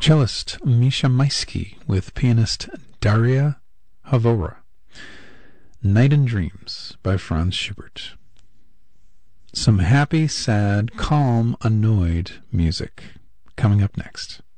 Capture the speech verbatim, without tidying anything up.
cellist Misha Maisky with pianist Daria Havora. Night and Dreams by Franz Schubert. Some happy, sad, calm, annoyed music coming up next.